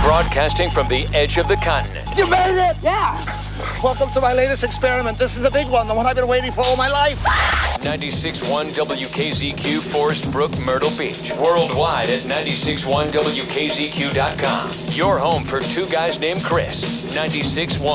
Broadcasting from the edge of the continent. You made it! Yeah. Welcome to my latest experiment. This is a big one, the one I've been waiting for all my life. 96.1 WKZQ, Forest Brook, Myrtle Beach. Worldwide at 96.1WKZQ.com. Your home for two guys named Chris. 96.1